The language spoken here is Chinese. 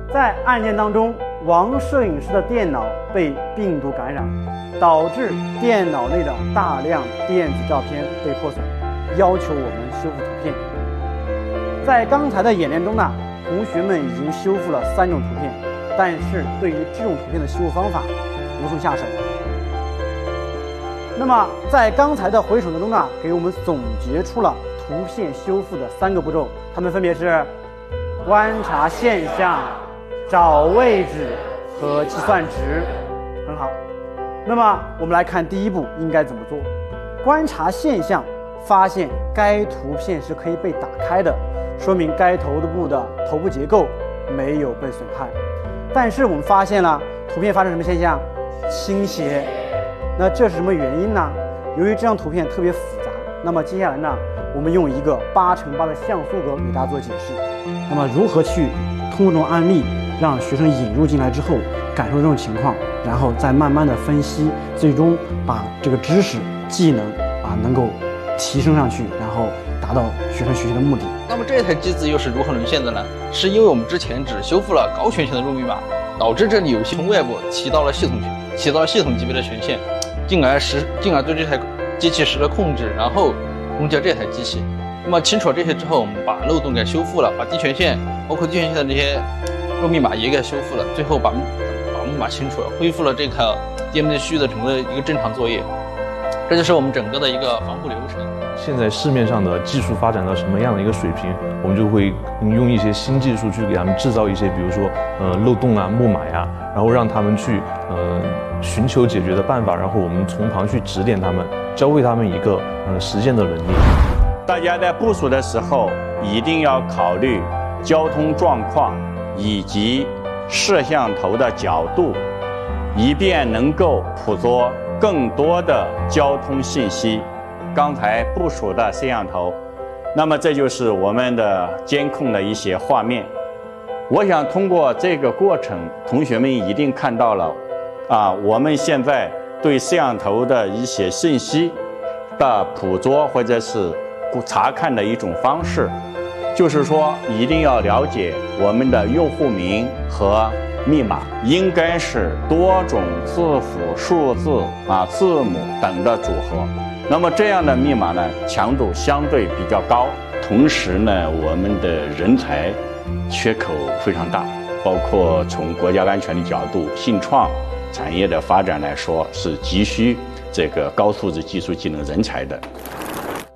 在案件当中，王摄影师的电脑被病毒感染，导致电脑内的大量电子照片被破损，要求我们修复图片。在刚才的演练中呢，同学们已经修复了3种图片，但是对于这种图片的修复方法无从下手。那么在刚才的回首当中呢，给我们总结出了图片修复的3个步骤，它们分别是观察现象、找位置和计算值。很好。那么我们来看第一步应该怎么做。观察现象，发现该图片是可以被打开的，说明该头部的头部结构没有被损害。但是我们发现了图片发生什么现象？倾斜。那这是什么原因呢？由于这张图片特别复杂，那么接下来呢，我们用一个8×8的像素格给大家做解释。那么如何去通过这种案例让学生引入进来之后感受这种情况，然后再慢慢的分析，最终把这个知识技能能够提升上去，然后达到学生学习的目的。 那么这台机子又是如何沦陷的呢？是因为我们之前只修复了高权限的入密码，导致这里有从外部起到了系统级别的权限，进而对这台机器实施了控制，然后攻击了这台机器。那么清楚了这些之后，我们把漏洞给修复了，把低权限包括低权限的这些入密码也给修复了，最后把密码清楚了，恢复了这个 DMZ 区域的整个一个正常作业。这就是我们整个的一个防护流程。 现在市面上的技术发展到什么样的一个水平，我们就会用一些新技术去给他们制造一些，比如说漏洞啊、木马呀，然后让他们去寻求解决的办法，然后我们从旁去指点他们，教会他们一个实践的能力。 大家在部署的时候一定要考虑交通状况以及摄像头的角度，以便能够捕捉更多的交通信息。刚才部署的摄像头，那么这就是我们的监控的一些画面。我想通过这个过程，同学们一定看到了我们现在对摄像头的一些信息的捕捉或者是查看的一种方式，就是说一定要了解我们的用户名和密码应该是多种字符、数字字母等的组合。那么这样的密码呢，强度相对比较高，同时呢，我们的人才缺口非常大，包括从国家安全的角度，信创产业的发展来说，是急需这个高素质技术技能人才的。